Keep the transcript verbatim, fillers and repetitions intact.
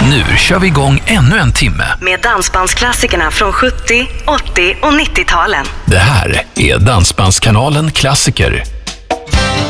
Nu kör vi igång ännu en timme med dansbandsklassikerna från sjuttio, åttio och nittio-talen. Det här är Dansbandskanalen Klassiker.